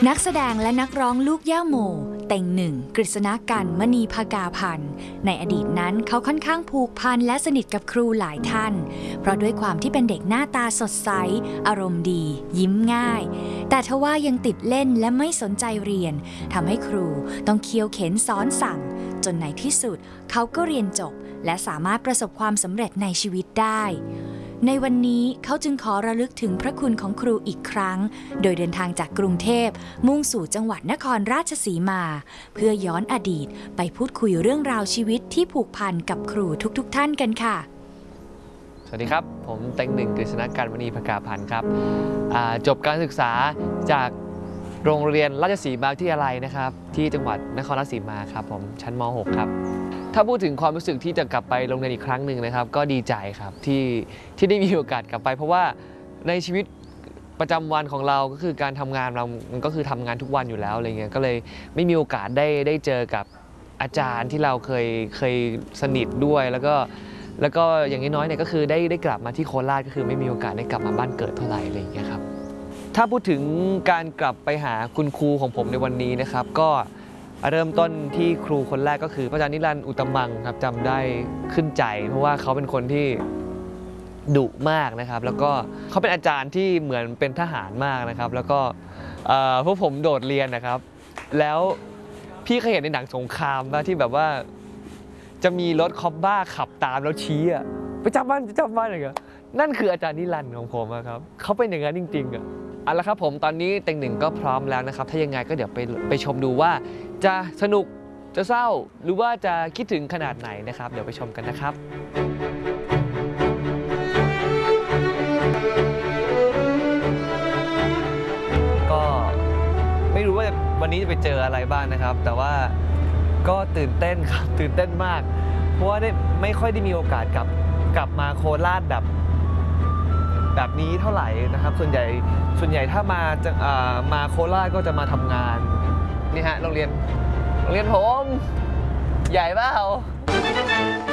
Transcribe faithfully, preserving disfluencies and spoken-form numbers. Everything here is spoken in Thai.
นักแสดงและนักร้องลูกย่าโมเต่งหนึ่งกฤษณกันมณีภากาพันธ์ในอดีตนั้นเขาค่อนข้างผูกพันและสนิทกับครูหลายท่านเพราะด้วยความที่เป็นเด็กหน้าตาสดใสอารมณ์ดียิ้มง่ายแต่ทว่ายังติดเล่นและไม่สนใจเรียนทำให้ครูต้องเคี่ยวเข็นสอนสั่งจนในที่สุดเขาก็เรียนจบและสามารถประสบความสำเร็จในชีวิตได้ในวันนี้เขาจึงขอระลึกถึงพระคุณของครูอีกครั้งโดยเดินทางจากกรุงเทพมุ่งสู่จังหวัดนครราชสีมาเพื่อย้อนอดีตไปพูดคุยเรื่องราวชีวิตที่ผูกพันกับครูทุกๆ ท่านกันค่ะสวัสดีครับผมเต็งหนึ่งกฤษณกันมณีภากาพันธ์ครับจบการศึกษาจากโรงเรียนราชสีมาวิทยาลัยนะครับที่จังหวัดนครราชสีมาครับผมชั้นม หก ครับถ้าพูดถึงความรู้สึกที่จะกลับไปโรงเรียนอีกครั้งหนึ่งนะครับก็ดีใจครับที่ที่ได้มีโอกาสกลับไปเพราะว่าในชีวิตประจำวันของเราก็คือการทำงานเรามันก็คือทำงานทุกวันอยู่แล้วอะไรเงี้ยก็เลยไม่มีโอกาสได้ได้เจอกับอาจารย์ที่เราเคยเคยสนิทด้วยแล้วก็แล้วก็อย่างน้อยๆเนี่ยก็คือได้ได้กลับมาที่โคราชก็คือไม่มีโอกาสได้กลับมาบ้านเกิดเท่าไหร่อะไรอย่างเงี้ยครับถ้าพูดถึงการกลับไปหาคุณครูของผมในวันนี้นะครับก็เริ่มต้นที่ครูคนแรกก็คือพระอาจารย์นิรันดร์อุตมังครับจำได้ขึ้นใจเพราะว่าเขาเป็นคนที่ดุมากนะครับแล้วก็เขาเป็นอาจารย์ที่เหมือนเป็นทหารมากนะครับแล้วก็พวกผมโดดเรียนนะครับแล้วพี่เคยเห็นในหนังสงครามป่ะที่แบบว่าจะมีรถคอปบ้าขับตามแล้วชี้อ่ะไปจับมันจับมันอะไรเงี้ยนั่นคืออาจารย์นิรันดร์ของผมครับเขาเป็นอย่างนั้นจริงๆอ่ะเอาละครับผมตอนนี้เต็งหนึ่งก็พร้อมแล้วนะครับถ้ายังไงก็เดี๋ยวไปไปชมดูว่าจะสนุกจะเศร้าหรือว่าจะคิดถึงขนาดไหนนะครับเดี๋ยวไปชมกันนะครับก็ไม่รู้ว่าวันนี้จะไปเจออะไรบ้างนะครับแต่ว่าก็ตื่นเต้นครับตื่นเต้นมากเพราะว่าได้ไม่ค่อยได้มีโอกาสกลับกลับมาโคราชแบบแบบนี้เท่าไหร่นะครับส่วนใหญ่ส่วนใหญ่ถ้ามาจะมาโคราชก็จะมาทำงานนี่ฮะโรงเรียนโรงเรียนผมใหญ่เปล่า